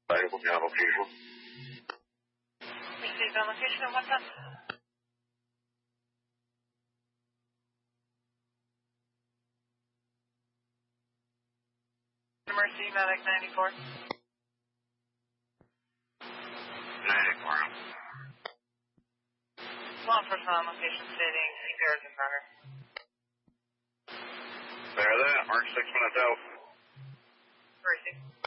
Valuable on location. Received on location and what's up? Mercy, Medic 94. 94. Law enforcement on location stating CPR is in progress. There that, Mark 6 minutes out. Where is he?